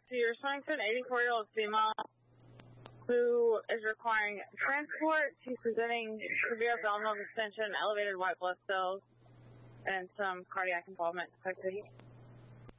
to your Swanston 84-year-old female who is requiring transport. She's presenting severe abdominal distension, elevated white blood cells, and some cardiac involvement.